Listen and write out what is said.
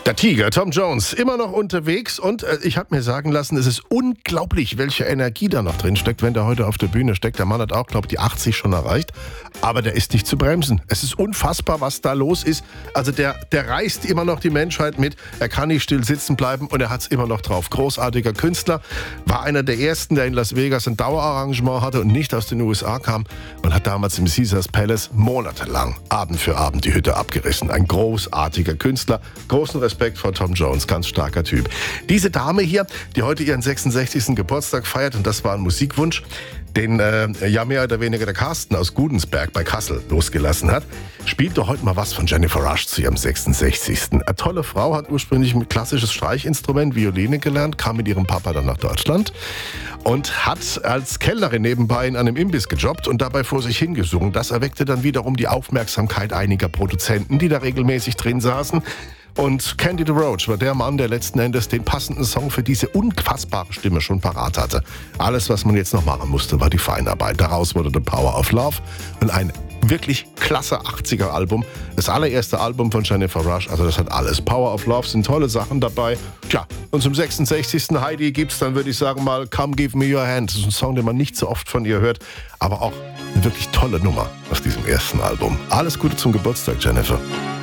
Der Tiger, Tom Jones, immer noch unterwegs und ich habe mir sagen lassen, es ist unglaublich, welche Energie da noch drin steckt, wenn der heute auf der Bühne steckt. Der Mann hat auch, glaube ich, die 80 schon erreicht, aber der ist nicht zu bremsen. Es ist unfassbar, was da los ist. Also der reißt immer noch die Menschheit mit, er kann nicht still sitzen bleiben und er hat es immer noch drauf. Großartiger Künstler, war einer der ersten, der in Las Vegas ein Dauerarrangement hatte und nicht aus den USA kam. Man hat damals im Caesars Palace monatelang, Abend für Abend die Hütte abgerissen. Ein großartiger Künstler, großen Respekt vor Tom Jones, ganz starker Typ. Diese Dame hier, die heute ihren 66. Geburtstag feiert, und das war ein Musikwunsch, den ja mehr oder weniger der Carsten aus Gudensberg bei Kassel losgelassen hat, spielt doch heute mal was von Jennifer Rush zu ihrem 66. Eine tolle Frau, hat ursprünglich ein klassisches Streichinstrument, Violine gelernt, kam mit ihrem Papa dann nach Deutschland und hat als Kellnerin nebenbei in einem Imbiss gejobbt und dabei vor sich hingesungen. Das erweckte dann wiederum die Aufmerksamkeit einiger Produzenten, die da regelmäßig drin saßen. Und Candida Roach war der Mann, der letzten Endes den passenden Song für diese unfassbare Stimme schon parat hatte. Alles, was man jetzt noch machen musste, war die Feinarbeit. Daraus wurde The Power of Love und ein wirklich klasse 80er-Album. Das allererste Album von Jennifer Rush, also das hat alles. Power of Love, sind tolle Sachen dabei. Tja, und zum 66. Heidi gibt's dann, würde ich sagen mal, Come Give Me Your Hand. Das ist ein Song, den man nicht so oft von ihr hört, aber auch eine wirklich tolle Nummer aus diesem ersten Album. Alles Gute zum Geburtstag, Jennifer.